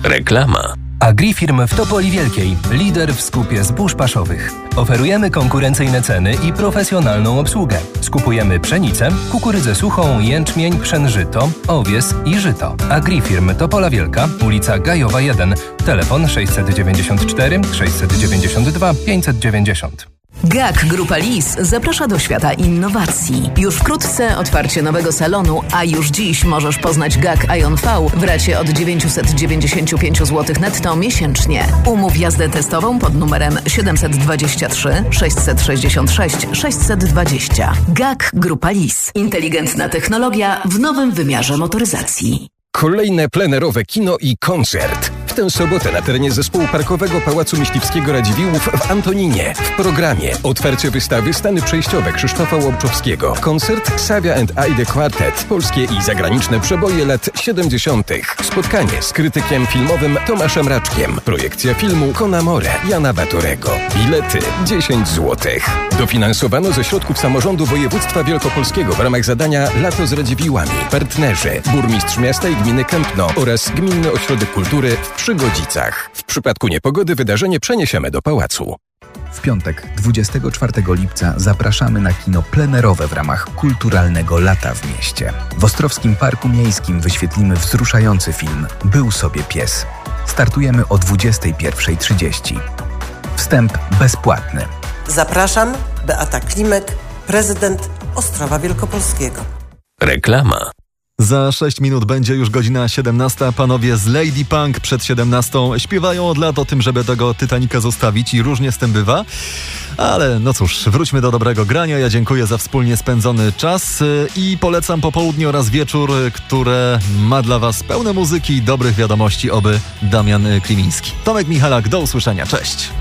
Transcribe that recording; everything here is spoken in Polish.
Reklama. Agrifirm w Topoli Wielkiej. Lider w skupie zbóż paszowych. Oferujemy konkurencyjne ceny i profesjonalną obsługę. Skupujemy pszenicę, kukurydzę suchą, jęczmień, pszenżyto, owies i żyto. Agrifirm Topola Wielka, ulica Gajowa 1. Telefon 694 692 590. GAK Grupa Lis zaprasza do świata innowacji. Już wkrótce otwarcie nowego salonu, a już dziś możesz poznać GAK Ion V w racie od 995 zł netto miesięcznie. Umów jazdę testową pod numerem 723 666 620. GAK Grupa Lis. Inteligentna technologia w nowym wymiarze motoryzacji. Kolejne plenerowe kino i koncert. W tę sobotę na terenie zespołu parkowego Pałacu Myśliwskiego Radziwiłłów w Antoninie. W programie otwarcie wystawy Stany przejściowe Krzysztofa Łobczowskiego. Koncert Savia and I The Quartet. Polskie i zagraniczne przeboje lat 70. Spotkanie z krytykiem filmowym Tomaszem Raczkiem. Projekcja filmu Con Amore Jana Batorego. Bilety 10 zł. Dofinansowano ze środków samorządu województwa wielkopolskiego w ramach zadania Lato z Radziwiłłami. Partnerzy: burmistrz miasta i gminy Kępno oraz Gminny Ośrodek Kultury w Przygodzicach. W przypadku niepogody wydarzenie przeniesiemy do pałacu. W piątek, 24 lipca zapraszamy na kino plenerowe w ramach kulturalnego lata w mieście. W Ostrowskim Parku Miejskim wyświetlimy wzruszający film Był sobie pies. Startujemy o 21:30. Wstęp bezpłatny. Zapraszam, Beata Klimek, prezydent Ostrowa Wielkopolskiego. Reklama. Za 6 minut będzie już godzina 17. Panowie z Lady Punk przed 17 śpiewają od lat o tym, żeby tego Titanica zostawić i różnie z tym bywa. Ale no cóż, wróćmy do dobrego grania. Ja dziękuję za wspólnie spędzony czas i polecam popołudnie oraz wieczór, które ma dla Was pełne muzyki i dobrych wiadomości, oby Damian Klimiński. Tomek Michalak, do usłyszenia. Cześć.